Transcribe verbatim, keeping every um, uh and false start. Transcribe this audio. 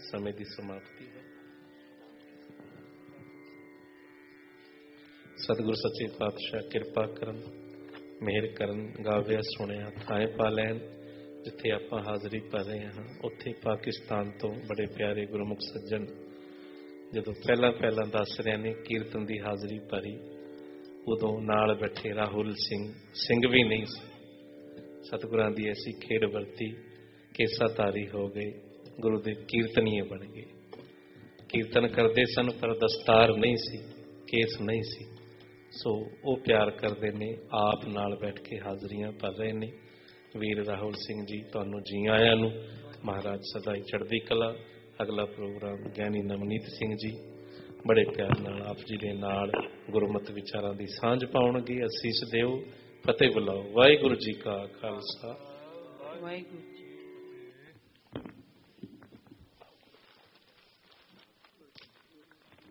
ਸਮੇਂ ਦੀ ਸਮਾਪਤੀ ਹੈ। ਸਤਿਗੁਰ ਸੱਚੇ ਪਾਤਸ਼ਾਹ ਕਿਰਪਾ ਕਰਨ, ਮਿਹਰ ਕਰਨ, ਗਾਵਿਆ ਸੁਣਿਆ ਥਾਂ ਪਾ ਲੈਣ। ਜਿੱਥੇ ਆਪਾਂ ਹਾਜ਼ਰੀ ਭਰ ਰਹੇ ਹਾਂ ਉੱਥੇ ਪਾਕਿਸਤਾਨ ਤੋਂ ਬੜੇ ਪਿਆਰੇ ਗੁਰਮੁਖ ਸੱਜਣ ਜਦੋਂ ਪਹਿਲਾਂ ਪਹਿਲਾਂ ਦੱਸ ਰਹੇ ਨੇ ਕੀਰਤਨ ਦੀ ਹਾਜ਼ਰੀ ਭਰੀ, ਉਦੋਂ ਨਾਲ ਬੈਠੇ ਰਾਹੁਲ ਸਿੰਘ ਸਿੰਘ ਵੀ ਨਹੀਂ ਸੀ। ਸਤਿਗੁਰਾਂ ਦੀ ਐਸੀ ਖੇਡ ਵਰਤੀ, ਕੇਸਾਧਾਰੀ ਹੋ ਗਏ, ਗੁਰੂ ਦੇ ਕੀਰਤਨੀਏ ਬਣ ਗਏ। ਕੀਰਤਨ ਕਰਦੇ ਸਨ ਪਰ ਦਸਤਾਰ ਨਹੀਂ ਸੀ, ਕੇਸ ਨਹੀਂ ਸੀ। ਸੋ ਉਹ ਪਿਆਰ ਕਰਦੇ ਨੇ, ਆਪ ਨਾਲ ਬੈਠ ਕੇ ਹਾਜ਼ਰੀਆਂ ਭਰ ਰਹੇ ਨੇ। ਵੀਰ ਰਾਹੁਲ ਸਿੰਘ ਜੀ, ਤੁਹਾਨੂੰ ਜੀ ਆਇਆਂ ਨੂੰ। ਮਹਾਰਾਜ ਸਦਾ ਹੀ ਚੜ੍ਹਦੀ ਕਲਾ। ਅਗਲਾ ਪ੍ਰੋਗਰਾਮ ਗਿਆਨੀ ਨਵਨੀਤ ਸਿੰਘ ਜੀ ਬੜੇ ਪਿਆਰ ਨਾਲ ਆਪ ਜੀ ਦੇ ਨਾਲ ਗੁਰਮਤਿ ਵਿਚਾਰਾਂ ਦੀ ਸਾਂਝ ਪਾਉਣਗੇ। ਅਸੀਸ ਦਿਓ, ਫਤਿਹ ਬੁਲਾਓ। ਵਾਹਿਗੁਰੂ ਜੀ ਕਾ ਖਾਲਸਾ, ਵਾਹਿਗੁਰੂ।